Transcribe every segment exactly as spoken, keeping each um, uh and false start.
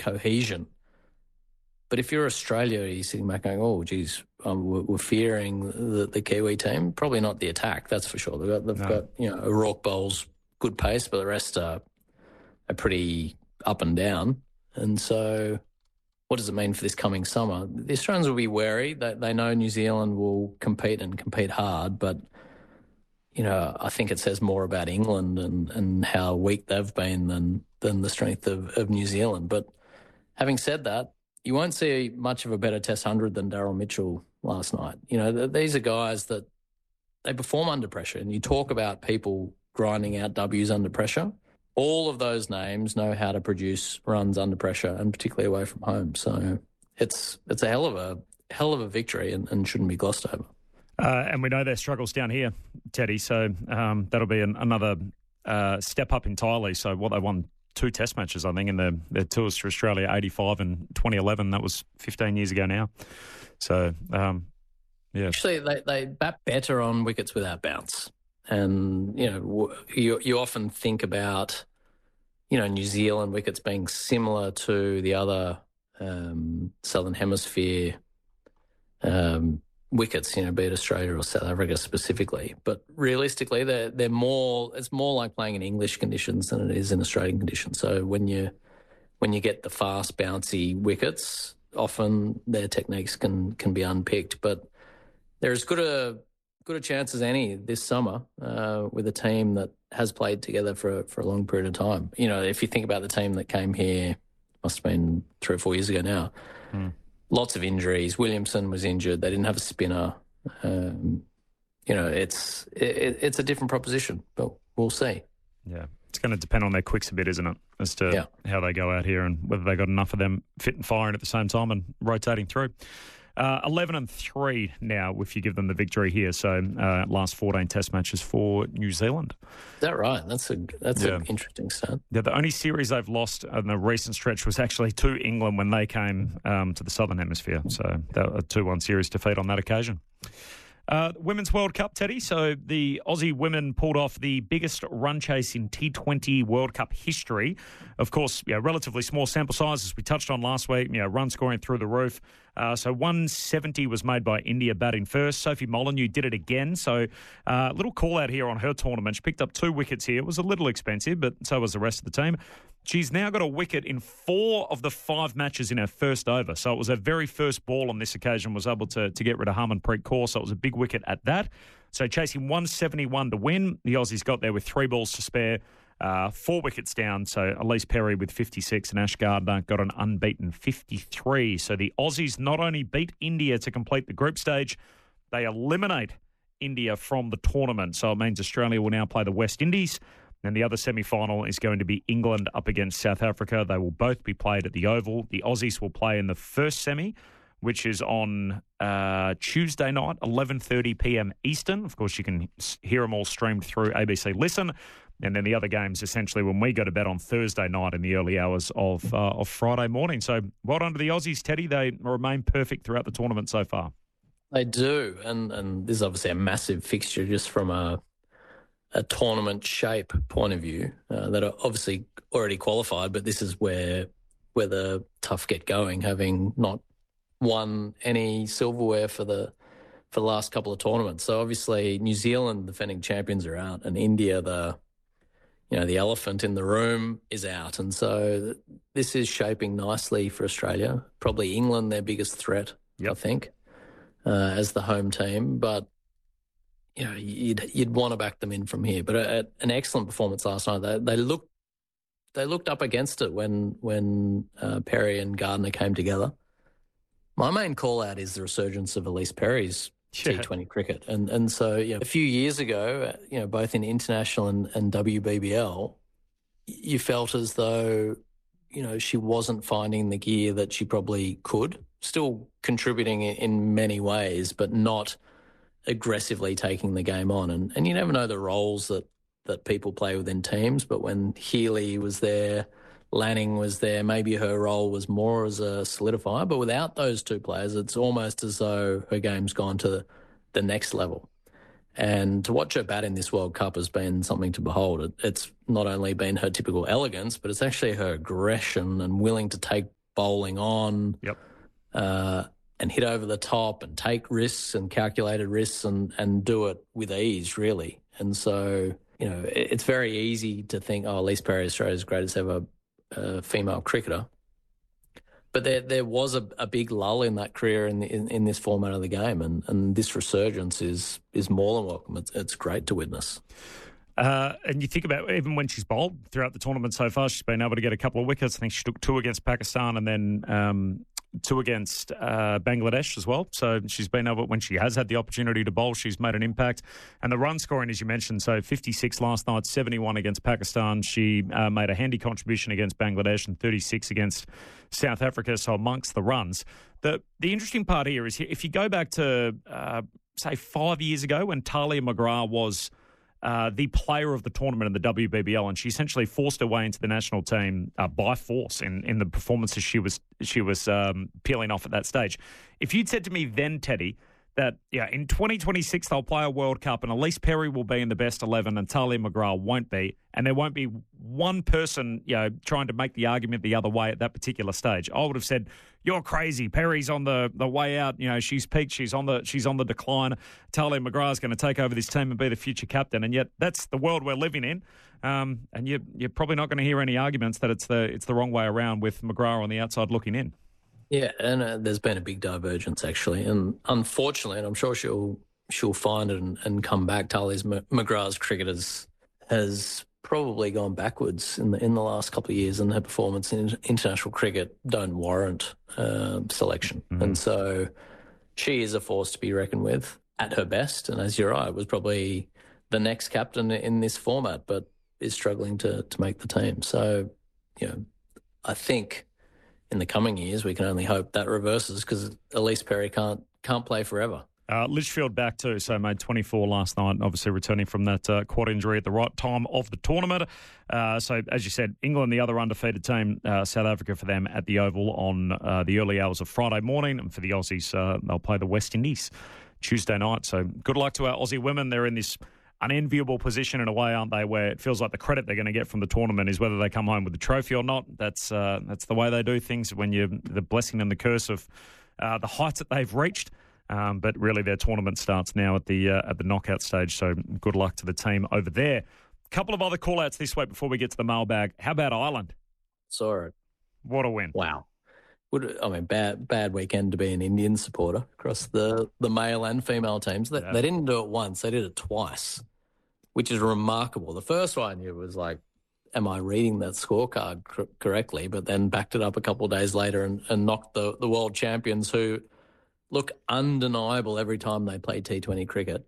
cohesion. But if you're Australia, you're sitting back going, oh, geez, um, we're, we're fearing the, the Kiwi team. Probably not the attack, that's for sure. They've got, they've no. got you know, O'Rourke bowls, good pace, but the rest are, are pretty up and down. And so what does it mean for this coming summer? The Australians will be wary. They, they know New Zealand will compete and compete hard, but, you know, I think it says more about England and, and how weak they've been than, than the strength of, of New Zealand. But having said that, you won't see much of a better Test one hundred than Daryl Mitchell last night. You know, th- these are guys that they perform under pressure, and you talk about people grinding out W's under pressure. All of those names know how to produce runs under pressure, and particularly away from home. So it's it's a hell of a hell of a victory, and, and shouldn't be glossed over. Uh, and we know their struggles down here, Teddy. So um, that'll be an, another uh, step up entirely. So what they won. Two test matches, I think, in their, their tours to Australia, eighty-five and twenty eleven. That was fifteen years ago now. So, um, yeah. Actually, they, they bat better on wickets without bounce. And, you know, you, you often think about, you know, New Zealand wickets being similar to the other um, Southern Hemisphere um wickets, you know, be it Australia or South Africa specifically. But realistically, they're, they're more, it's more like playing in English conditions than it is in Australian conditions. So when you when you get the fast, bouncy wickets, often their techniques can can be unpicked. But they're as good a good a chance as any this summer uh, with a team that has played together for, for a long period of time. You know, if you think about the team that came here, must have been three or four years ago now, mm. Lots of injuries. Williamson was injured. They didn't have a spinner. Um, you know, it's it, it's a different proposition, but we'll see. Yeah, it's going to depend on their quicks a bit, isn't it, as to yeah. how they go out here and whether they got enough of them fit and firing at the same time and rotating through. Uh, eleven and three now if you give them the victory here. So uh, last fourteen test matches for New Zealand. Is that right? That's a that's yeah. an interesting stat. Yeah, the only series they've lost in the recent stretch was actually to England when they came um, to the Southern Hemisphere. So that was a two one series defeat on that occasion. Uh, Women's World Cup, Teddy. So the Aussie women pulled off the biggest run chase in T twenty World Cup history. Of course, yeah, relatively small sample size, as we touched on last week. You know, run scoring through the roof. Uh, so one seventy was made by India batting first. Sophie Molyneux did it again. So a uh, little call out here on her tournament. She picked up two wickets here. It was a little expensive, but so was the rest of the team. She's now got a wicket in four of the five matches in her first over. So it was her very first ball on this occasion, was able to, to get rid of Harmanpreet Kaur. So it was a big wicket at that. So chasing one seventy-one to win. The Aussies got there with three balls to spare, uh, four wickets down. So Elise Perry with fifty-six and Ash Gardner got an unbeaten fifty-three. So the Aussies not only beat India to complete the group stage, they eliminate India from the tournament. So it means Australia will now play the West Indies. And the other semi-final is going to be England up against South Africa. They will both be played at the Oval. The Aussies will play in the first semi, which is on uh, Tuesday night, eleven thirty p.m. Eastern. Of course, you can hear them all streamed through A B C Listen. And then the other games, essentially, when we go to bed on Thursday night in the early hours of uh, of Friday morning. So well done to the Aussies, Teddy. They remain perfect throughout the tournament so far. They do. And, and this is obviously a massive fixture just from a... a tournament shape point of view uh, that are obviously already qualified, but this is where where the tough get going, having not won any silverware for the for the last couple of tournaments. So obviously New Zealand, defending champions, are out, and India, the you know the elephant in the room, is out, and so this is shaping nicely for Australia. Probably England, their biggest threat, yep. I think, uh, as the home team, but. You know, you'd you'd want to back them in from here, but a, a, an excellent performance last night. They, they looked they looked up against it when when uh, Perry and Gardner came together. My main call out is the resurgence of Elise Perry's yeah. T twenty cricket, and and so you know, a few years ago, you know, both in international and, and W B B L, you felt as though you know she wasn't finding the gear that she probably could. Still contributing in many ways, but not aggressively taking the game on. And, and you never know the roles that, that people play within teams, but when Healy was there, Lanning was there, maybe her role was more as a solidifier, but without those two players, it's almost as though her game's gone to the, the next level. And to watch her bat in this World Cup has been something to behold. It, it's not only been her typical elegance, but it's actually her aggression and willing to take bowling on, Yep. uh, and hit over the top and take risks and calculated risks and, and do it with ease, really. And so, you know, it, it's very easy to think, oh, Ellyse Perry, Australia's greatest ever uh, female cricketer. But there there was a, a big lull in that career in, the, in in this format of the game, and, and this resurgence is is more than welcome. It's, it's great to witness. Uh, and you think about even when she's bowled throughout the tournament so far, she's been able to get a couple of wickets. I think she took two against Pakistan and then um, two against uh, Bangladesh as well. So she's been able, when she has had the opportunity to bowl, she's made an impact. And the run scoring, as you mentioned, so fifty-six last night, seventy-one against Pakistan. She uh, made a handy contribution against Bangladesh and thirty-six against South Africa. So amongst the runs, the the interesting part here is if you go back to uh, say five years ago when Tahlia McGrath was Uh, the player of the tournament in the W B B L, and she essentially forced her way into the national team uh, by force in, in the performances she was she was um, peeling off at that stage. If you'd said to me then, Teddy, that yeah, in twenty twenty-six they'll play a World Cup and Ellyse Perry will be in the best eleven and Tahlia McGrath won't be, and there won't be one person, you know, trying to make the argument the other way at that particular stage, I would have said, "You're crazy. Perry's on the, the way out. You know, she's peaked. She's on the she's on the decline. Tahlia McGrath's going to take over this team and be the future captain." And yet, that's the world we're living in. Um, and you, you're probably not going to hear any arguments that it's the it's the wrong way around with McGrath on the outside looking in. Yeah, and uh, there's been a big divergence actually, and unfortunately, and I'm sure she'll she'll find it and, and come back. Tahlia McGrath's cricket has, has probably gone backwards in the in the last couple of years, and her performance in international cricket don't warrant uh, selection, mm-hmm. and so she is a force to be reckoned with at her best. And as you're right, was probably the next captain in this format, but is struggling to to make the team. So, you know, I think in the coming years, we can only hope that reverses because Ellyse Perry can't can't play forever. Uh, Litchfield back too, so made twenty-four last night, obviously returning from that uh, quad injury at the right time of the tournament. Uh, so, as you said, England, the other undefeated team, uh, South Africa for them at the Oval on uh, the early hours of Friday morning. And for the Aussies, uh, they'll play the West Indies Tuesday night. So, good luck to our Aussie women. They're in this unenviable position in a way, aren't they, where it feels like the credit they're going to get from the tournament is whether they come home with the trophy or not. That's uh, that's the way they do things when you're the blessing and the curse of uh, the heights that they've reached. Um, but really, their tournament starts now at the uh, at the knockout stage. So good luck to the team over there. A couple of other call-outs this week before we get to the mailbag. How about Ireland? Saw it. What a win! Wow. Would, I mean, bad bad weekend to be an Indian supporter across the, the male and female teams. They, yeah. they didn't do it once; they did it twice, which is remarkable. The first one, you was like, "Am I reading that scorecard cor- correctly?" But then backed it up a couple of days later and, and knocked the, the world champions, who look undeniable every time they play T twenty cricket.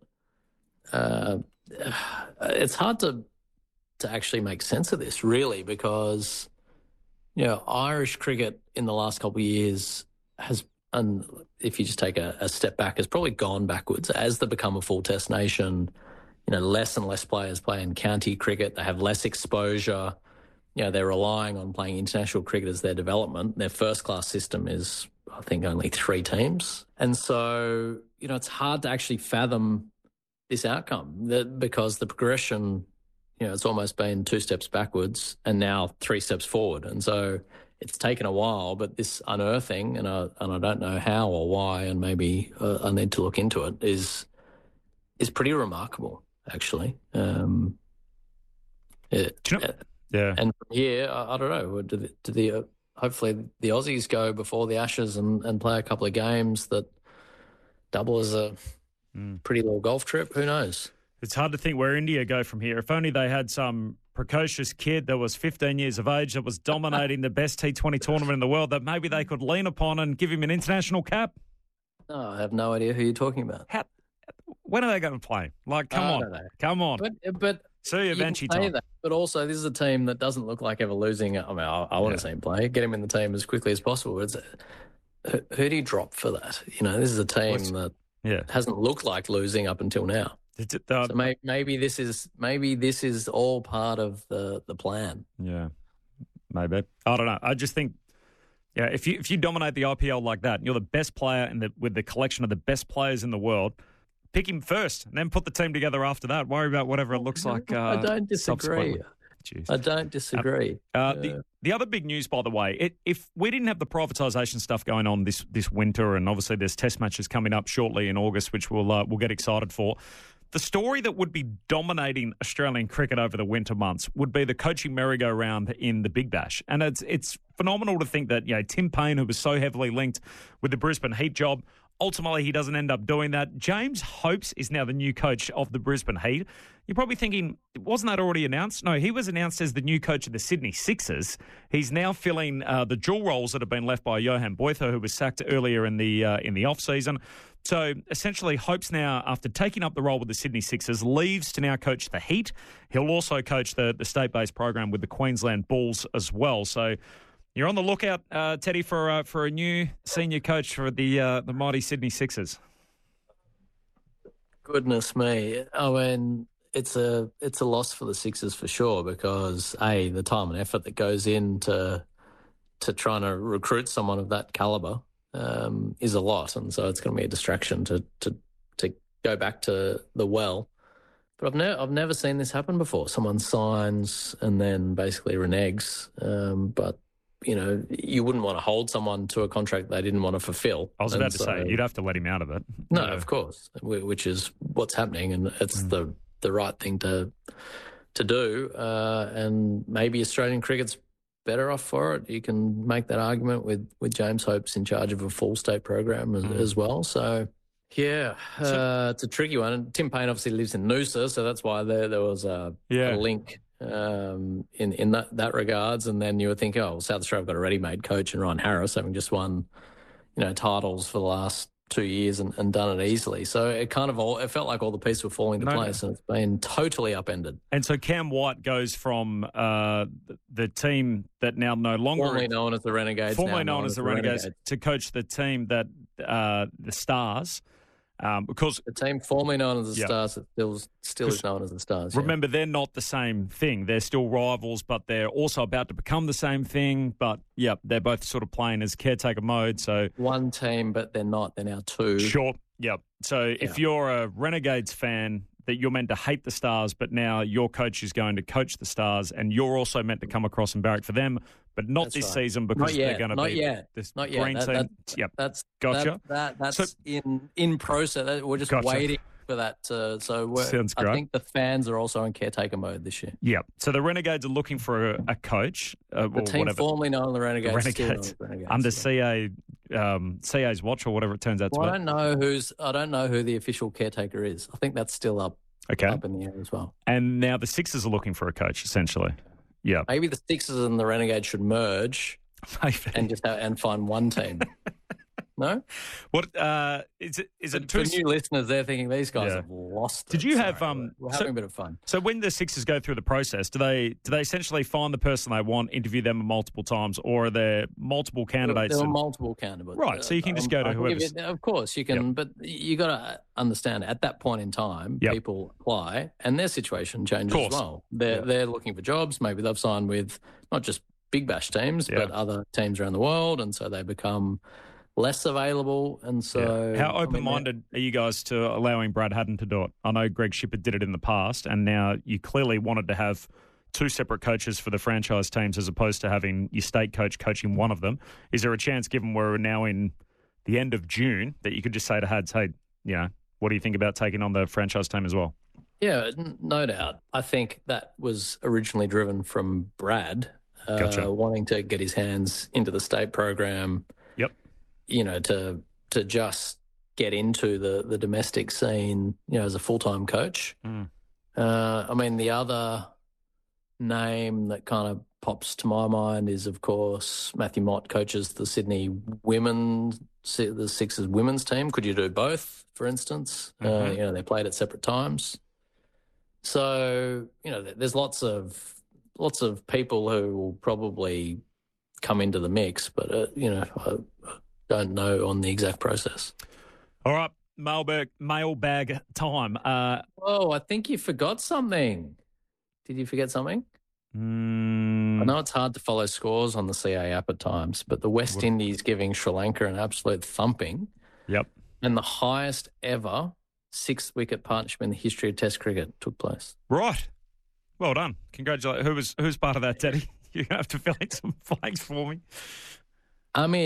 Uh, it's hard to to actually make sense of this, really, because you know, Irish cricket in the last couple of years has, and if you just take a, a step back, has probably gone backwards as they become a full test nation. You know, less and less players play in county cricket. They have less exposure. You know, they're relying on playing international cricket as their development. Their first-class system is, I think, only three teams. And so, you know, it's hard to actually fathom this outcome that because the progression, you know, it's almost been two steps backwards and now three steps forward. And so it's taken a while, but this unearthing, and I, and I don't know how or why, and maybe uh, I need to look into it, is is pretty remarkable, actually. Um, it, Do you know, yeah. And from here, I, I don't know, do the, do the uh, hopefully the Aussies go before the Ashes and, and play a couple of games that double as a mm. pretty little golf trip. Who knows? It's hard to think where India go from here. If only they had some precocious kid that was fifteen years of age that was dominating the best T twenty tournament in the world that maybe they could lean upon and give him an international cap. No, I have no idea who you're talking about. How, when are they going to play? Like, come on. Come on. But, but see you eventually, Tom. That, but also, this is a team that doesn't look like ever losing. I mean, I, I want yeah. to see him play. Get him in the team as quickly as possible. It's, who, who do you drop for that? You know, this is a team What's, that yeah. hasn't looked like losing up until now. It, uh, so maybe, maybe this is maybe this is all part of the, the plan. Yeah, maybe. I don't know. I just think, yeah, if you if you dominate the I P L like that, you're the best player in the with the collection of the best players in the world. Pick him first, and then put the team together after that. Worry about whatever it looks like. Uh, I don't disagree. Jeez. I don't disagree. Uh, uh, uh, the the other big news, by the way, it, if we didn't have the privatisation stuff going on this this winter, and obviously there's Test matches coming up shortly in August, which we'll uh, we'll get excited for. The story that would be dominating Australian cricket over the winter months would be the coaching merry-go-round in the Big Bash. And it's it's phenomenal to think that, you know, Tim Payne, who was so heavily linked with the Brisbane Heat job, ultimately he doesn't end up doing that. James Hopes is now the new coach of the Brisbane Heat. You're probably thinking, wasn't that already announced? No, he was announced as the new coach of the Sydney Sixers. He's now filling uh, the dual roles that have been left by Johan Boytha, who was sacked earlier in the uh, in the off-season. So essentially, Hopes now, after taking up the role with the Sydney Sixers, leaves to now coach the Heat. He'll also coach the, the state-based program with the Queensland Bulls as well. So you're on the lookout, uh, Teddy, for uh, for a new senior coach for the uh, the mighty Sydney Sixers. Goodness me. I mean, it's a it's a loss for the Sixers for sure, because A, the time and effort that goes into to trying to recruit someone of that caliber um, is a lot, and so it's going to be a distraction to to to go back to the well. But I've never I've never seen this happen before. Someone signs and then basically reneges. Um, but you know, you wouldn't want to hold someone to a contract they didn't want to fulfill. I was and about to so, say, you'd have to let him out of it. No, Yeah. of course, which is what's happening, and it's mm. the the right thing to to do. Uh, and maybe Australian cricket's better off for it. You can make that argument with, with James Hopes in charge of a full state program as, mm. as well. So, yeah, so, uh, it's a tricky one. And Tim Payne obviously lives in Noosa, so that's why there there was a, yeah. a link um, in in that, that regards. And then you would think, oh, well, South Australia have got a ready-made coach in Ryan Harris, having just won, you know, titles for the last two years and, and done it easily. So it kind of all, it felt like all the pieces were falling into no, place, and it's been totally upended. And so Cam White goes from uh, the team that now no longer... Formerly known as the Renegades. Formerly known, known as the Renegades, Renegades, to coach the team that, uh, the Stars... Um, because the team formerly known as the yeah. Stars still still is known as the Stars. Remember, yeah. they're not the same thing. They're still rivals, but they're also about to become the same thing. But yeah, they're both sort of playing as caretaker mode. So one team, but they're not. They're now two. Sure. Yeah. So yeah. if you're a Renegades fan, that you're meant to hate the Stars, but now your coach is going to coach the Stars, and you're also meant to come across and barrack for them, but not that's this right. season because they're going to not be yet. this not green yet. That, team. that, yep. That's gotcha. That, that, that's so, in in process. We're just gotcha. waiting for that. To, so we're, Sounds great. I think the fans are also in caretaker mode this year. Yeah. So the Renegades are looking for a, a coach. Uh, the or team whatever. formerly known as the Renegades, the Renegades, still known as Renegades under yeah. C A um, C A's watch or whatever it turns out well, to be. I don't know who's. I don't know who the official caretaker is. I think that's still up. Okay. Up in the air as well. And now the Sixers are looking for a coach, essentially. Yeah. Maybe the Sixers and the Renegades should merge Maybe. and just have, and find one team. No? What uh, is it? Is for, it too... for new listeners? They're thinking these guys yeah. have lost. Did it. you Sorry, have um? We're so, having a bit of fun. So when the Sixers go through the process, do they do they essentially find the person they want, interview them multiple times, or are there multiple candidates? There are and... multiple candidates, right? So you can just go to um, whoever. Of course, you can, yep. but you got to understand at that point in time, yep. people apply, and their situation changes as well. They're yep. they're looking for jobs. Maybe they've signed with not just Big Bash teams, yep. but other teams around the world, and so they become less available. And so yeah. How open-minded I mean, are you guys to allowing Brad Haddon to do it? I know Greg Shipperd did it in the past, and now you clearly wanted to have two separate coaches for the franchise teams as opposed to having your state coach coaching one of them. Is there a chance, given we're now in the end of June, that you could just say to Hads, hey, you know, what do you think about taking on the franchise team as well? Yeah, no doubt. I think that was originally driven from Brad uh, gotcha. wanting to get his hands into the state program. Yep. You know, to to just get into the, the domestic scene, you know, as a full-time coach. Mm. Uh, I mean, the other name that kind of pops to my mind is, of course, Matthew Mott coaches the Sydney women, the Sixers women's team. Could you do both, for instance? Mm-hmm. Uh, you know, they played at separate times. So, you know, there's lots of lots of people who will probably come into the mix, but, uh, you know, I, don't know on the exact process. All right, mailbag, mailbag time. Uh, oh, I think you forgot something. Did you forget something? Mm, I know it's hard to follow scores on the C A app at times, but the West what? Indies giving Sri Lanka an absolute thumping. Yep. And the highest ever six-wicket partnership in the history of Test cricket took place. Right. Well done. Congratulations. Who was who's part of that, Teddy? You're going to have to fill in some flags for me. I mean,